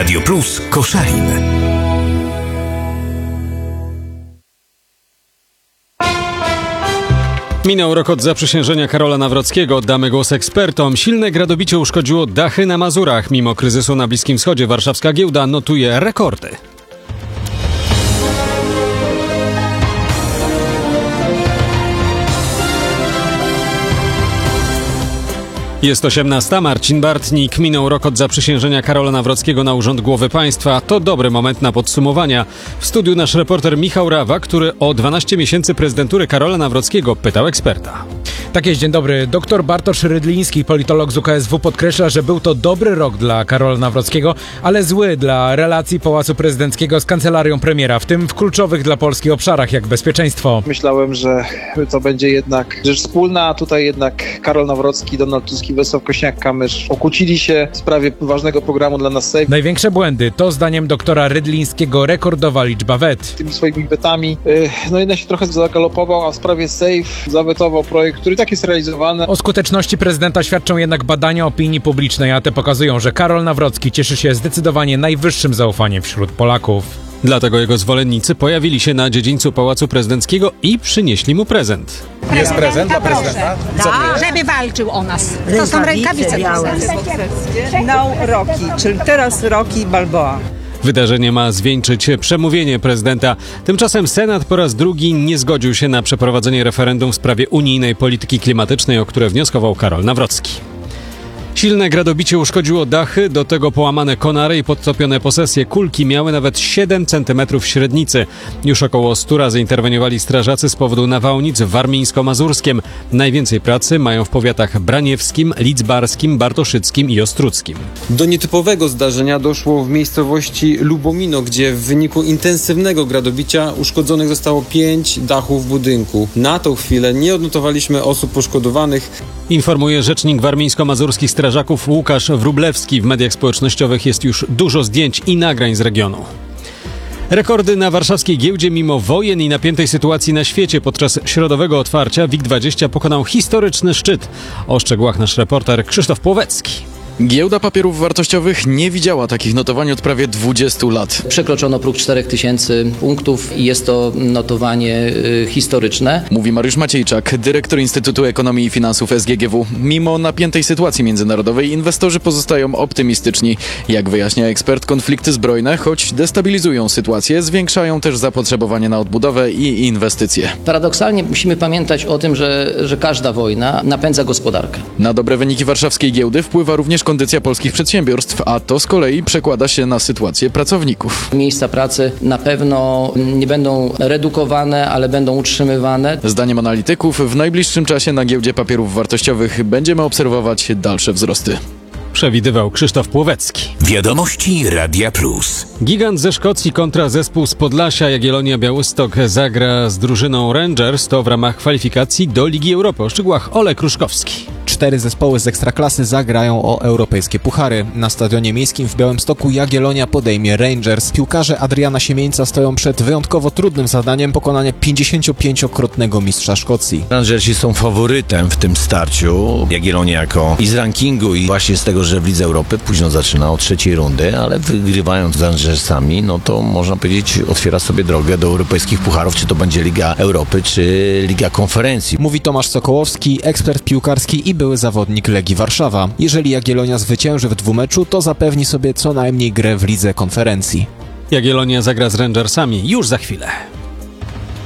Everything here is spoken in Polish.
Radio Plus Koszalin. Minął rok od zaprzysiężenia Karola Nawrockiego. Oddamy głos ekspertom. Silne gradobicie uszkodziło dachy na Mazurach. Mimo kryzysu na Bliskim Wschodzie warszawska giełda notuje rekordy. Jest 18. Marcin Bartnik. Minął rok od zaprzysiężenia Karola Nawrockiego na urząd głowy państwa. To dobry moment na podsumowania. W studiu nasz reporter Michał Rawa, który o 12 miesięcy prezydentury Karola Nawrockiego pytał eksperta. Tak jest, dzień dobry. Doktor Bartosz Rydliński, politolog z UKSW, podkreśla, że był to dobry rok dla Karola Nawrockiego, ale zły dla relacji Pałacu Prezydenckiego z kancelarią premiera, w tym w kluczowych dla Polski obszarach jak bezpieczeństwo. Myślałem, że to będzie jednak rzecz wspólna, a tutaj jednak Karol Nawrocki, Donald Tusk i Władysław Kosiniak-Kamysz pokłócili się w sprawie ważnego programu dla nas SAFE. Największe błędy to zdaniem doktora Rydlińskiego rekordowa liczba wet. Tymi swoimi wetami jednak się trochę zagalopował, a w sprawie SAFE zawetował projekt, który tak jest realizowany. O skuteczności prezydenta świadczą jednak badania opinii publicznej, a te pokazują, że Karol Nawrocki cieszy się zdecydowanie najwyższym zaufaniem wśród Polaków. Dlatego jego zwolennicy pojawili się na dziedzińcu Pałacu Prezydenckiego i przynieśli mu prezent. Jest prezent dla prezydenta? Żeby walczył o nas. To są rękawice białe. Rocky, czyli teraz Rocky Balboa. Wydarzenie ma zwieńczyć przemówienie prezydenta. Tymczasem Senat po raz drugi nie zgodził się na przeprowadzenie referendum w sprawie unijnej polityki klimatycznej, o które wnioskował Karol Nawrocki. Silne gradobicie uszkodziło dachy, do tego połamane konary i podtopione posesje. Kulki miały nawet 7 cm średnicy. Już około 100 razy interweniowali strażacy z powodu nawałnic w Warmińsko-Mazurskiem. Najwięcej pracy mają w powiatach braniewskim, lidzbarskim, bartoszyckim i ostruckim. Do nietypowego zdarzenia doszło w miejscowości Lubomino, gdzie w wyniku intensywnego gradobicia uszkodzonych zostało 5 dachów budynku. Na tą chwilę nie odnotowaliśmy osób poszkodowanych. Informuje rzecznik warmińsko-mazurskich strażaków Łukasz Wróblewski. W mediach społecznościowych jest już dużo zdjęć i nagrań z regionu. Rekordy na warszawskiej giełdzie mimo wojen i napiętej sytuacji na świecie. Podczas środowego otwarcia WIG20 pokonał historyczny szczyt. O szczegółach nasz reporter Krzysztof Płowecki. Giełda papierów wartościowych nie widziała takich notowań od prawie 20 lat. Przekroczono próg 4000 punktów i jest to notowanie historyczne. Mówi Mariusz Maciejczak, dyrektor Instytutu Ekonomii i Finansów SGGW. Mimo napiętej sytuacji międzynarodowej inwestorzy pozostają optymistyczni. Jak wyjaśnia ekspert, konflikty zbrojne, choć destabilizują sytuację, zwiększają też zapotrzebowanie na odbudowę i inwestycje. Paradoksalnie musimy pamiętać o tym, że każda wojna napędza gospodarkę. Na dobre wyniki warszawskiej giełdy wpływa również kondycja polskich przedsiębiorstw, a to z kolei przekłada się na sytuację pracowników. Miejsca pracy na pewno nie będą redukowane, ale będą utrzymywane. Zdaniem analityków w najbliższym czasie na giełdzie papierów wartościowych będziemy obserwować dalsze wzrosty. Przewidywał Krzysztof Płowecki. Wiadomości Radia Plus. Gigant ze Szkocji kontra zespół z Podlasia. Jagiellonia Białystok zagra z drużyną Rangers. To w ramach kwalifikacji do Ligi Europy. O szczegółach Olek Ruszkowski. 4 zespoły z Ekstraklasy zagrają o europejskie puchary. Na stadionie miejskim w Białymstoku Jagiellonia podejmie Rangers. Piłkarze Adriana Siemieńca stoją przed wyjątkowo trudnym zadaniem pokonania 55-krotnego mistrza Szkocji. Rangersi są faworytem w tym starciu. Jagiellonia jako i z rankingu i właśnie z tego, że w Lidze Europy późno zaczyna od 3. rundy, ale wygrywając z Rangersami, no to można powiedzieć otwiera sobie drogę do europejskich pucharów, czy to będzie Liga Europy, czy Liga Konferencji. Mówi Tomasz Sokołowski, ekspert piłkarski i były zawodnik Legii Warszawa. Jeżeli Jagiellonia zwycięży w dwumeczu, to zapewni sobie co najmniej grę w Lidze Konferencji. Jagiellonia zagra z Rangersami już za chwilę.